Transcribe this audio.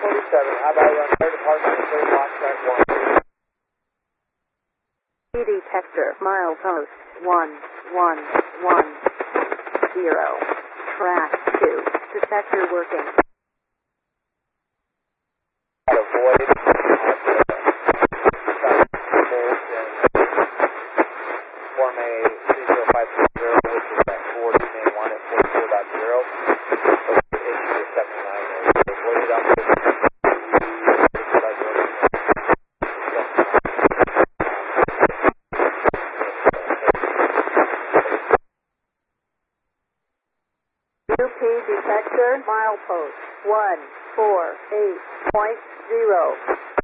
How about you on fire department and clear block track 1? Detector, milepost 1110. Track 2. Detector working. Avoid Form A 30530, which is at 40, main 1 at 44.0. Issue is 79. Avoid it up to UP detector, milepost 148.0.